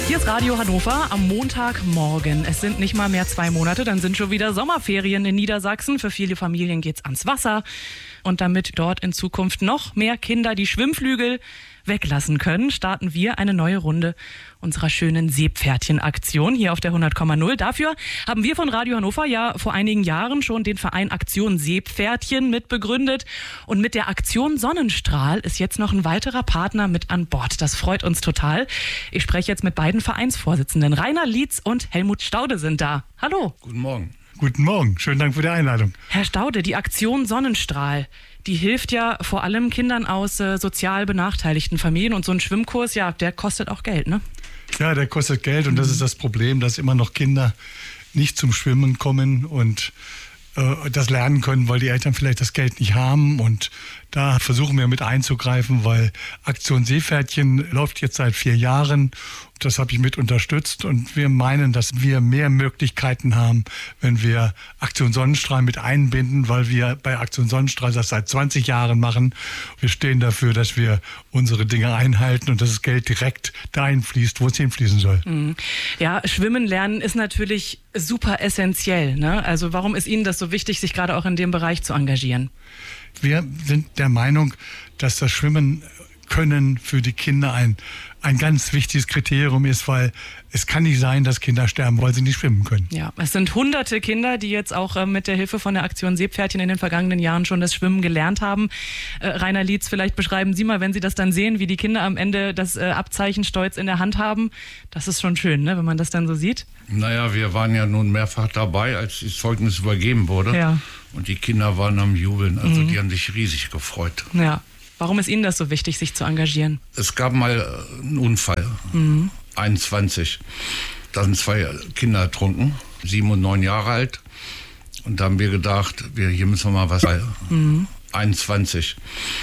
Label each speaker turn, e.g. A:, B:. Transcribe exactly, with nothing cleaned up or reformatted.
A: Hier ist Radio Hannover am Montagmorgen. Es sind nicht mal mehr zwei Monate, dann sind schon wieder Sommerferien in Niedersachsen. Für viele Familien geht's ans Wasser. Und damit dort in Zukunft noch mehr Kinder die Schwimmflügel weglassen können, starten wir eine neue Runde unserer schönen Seepferdchen-Aktion hier auf der hundert Komma null. Dafür haben wir von Radio Hannover ja vor einigen Jahren schon den Verein Aktion Seepferdchen mitbegründet. Und mit der Aktion Sonnenstrahl ist jetzt noch ein weiterer Partner mit an Bord. Das freut uns total. Ich spreche jetzt mit beiden Vereinsvorsitzenden. Rainer Lietz und Helmut Staude sind da. Hallo.
B: Guten Morgen.
C: Guten Morgen, schönen Dank für die Einladung.
A: Herr Staude, die Aktion Sonnenstrahl, die hilft ja vor allem Kindern aus äh, sozial benachteiligten Familien. Und so ein Schwimmkurs, ja, der kostet auch Geld, ne?
C: Ja, der kostet Geld und das ist das Problem, dass immer noch Kinder nicht zum Schwimmen kommen und äh, das lernen können, weil die Eltern vielleicht das Geld nicht haben. Und da versuchen wir mit einzugreifen, weil Aktion Seepferdchen läuft jetzt seit vier Jahren. Das habe ich mit unterstützt und wir meinen, dass wir mehr Möglichkeiten haben, wenn wir Aktion Sonnenstrahl mit einbinden, weil wir bei Aktion Sonnenstrahl das seit zwanzig Jahren machen. Wir stehen dafür, dass wir unsere Dinge einhalten und dass das Geld direkt dahin fließt, wo es hinfließen soll.
A: Ja, Schwimmen lernen ist natürlich super essentiell, ne? Also warum ist Ihnen das so wichtig, sich gerade auch in dem Bereich zu engagieren?
C: Wir sind der Meinung, dass das Schwimmen können für die Kinder ein, ein ganz wichtiges Kriterium ist, weil es kann nicht sein, dass Kinder sterben, weil sie nicht schwimmen können.
A: Ja, es sind hunderte Kinder, die jetzt auch äh, mit der Hilfe von der Aktion Seepferdchen in den vergangenen Jahren schon das Schwimmen gelernt haben. Äh, Rainer Lietz, vielleicht beschreiben Sie mal, wenn Sie das dann sehen, wie die Kinder am Ende das äh, Abzeichen stolz in der Hand haben. Das ist schon schön, ne, wenn man das dann so sieht.
B: Naja, wir waren ja nun mehrfach dabei, als das Zeugnis übergeben wurde.
A: Ja.
B: Und die Kinder waren am Jubeln, also mhm. die haben sich riesig gefreut.
A: Ja. Warum ist Ihnen das so wichtig, sich zu engagieren?
B: Es gab mal einen Unfall, mhm. einundzwanzig. Da sind zwei Kinder ertrunken, sieben und neun Jahre alt. Und da haben wir gedacht, wir, hier müssen wir mal was. Mhm. einundzwanzig.